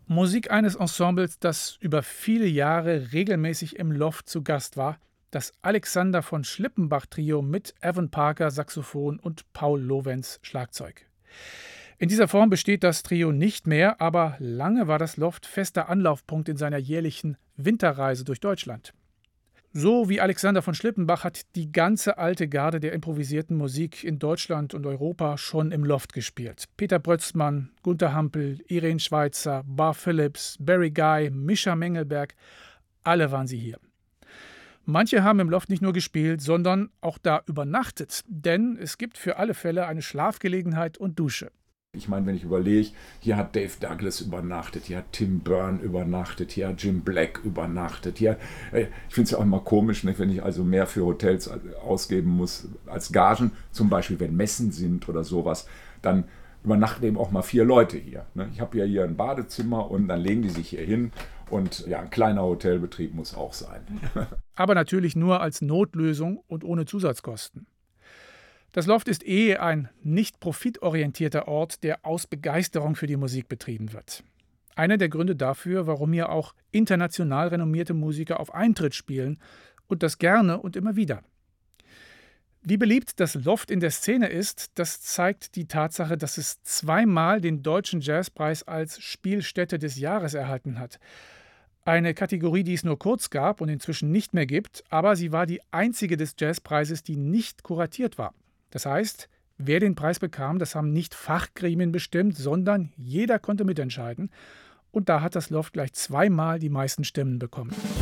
Musik eines Ensembles, das über viele Jahre regelmäßig im Loft zu Gast war, das Alexander von Schlippenbach Trio mit Evan Parker Saxophon und Paul Lorenz Schlagzeug. In dieser Form besteht das Trio nicht mehr, aber lange war das Loft fester Anlaufpunkt in seiner jährlichen Winterreise durch Deutschland. So wie Alexander von Schlippenbach hat die ganze alte Garde der improvisierten Musik in Deutschland und Europa schon im Loft gespielt. Peter Brötzmann, Gunther Hampel, Irene Schweizer, Bar Phillips, Barry Guy, Mischa Mengelberg, alle waren sie hier. Manche haben im Loft nicht nur gespielt, sondern auch da übernachtet, denn es gibt für alle Fälle eine Schlafgelegenheit und Dusche. Ich meine, wenn ich überlege, hier hat Dave Douglas übernachtet, hier hat Tim Byrne übernachtet, hier hat Jim Black übernachtet. Ich finde es ja auch immer komisch, ne, wenn ich also mehr für Hotels ausgeben muss als Gagen, zum Beispiel wenn Messen sind oder sowas, dann übernachten eben auch mal 4 Leute hier. Ne? Ich habe ja hier ein Badezimmer und dann legen die sich hier hin und ja, ein kleiner Hotelbetrieb muss auch sein. Aber natürlich nur als Notlösung und ohne Zusatzkosten. Das Loft ist ein nicht profitorientierter Ort, der aus Begeisterung für die Musik betrieben wird. Einer der Gründe dafür, warum hier auch international renommierte Musiker auf Eintritt spielen und das gerne und immer wieder. Wie beliebt das Loft in der Szene ist, das zeigt die Tatsache, dass es 2-mal den Deutschen Jazzpreis als Spielstätte des Jahres erhalten hat. Eine Kategorie, die es nur kurz gab und inzwischen nicht mehr gibt, aber sie war die einzige des Jazzpreises, die nicht kuratiert war. Das heißt, wer den Preis bekam, das haben nicht Fachgremien bestimmt, sondern jeder konnte mitentscheiden. Und da hat das Loft gleich 2-mal die meisten Stimmen bekommen.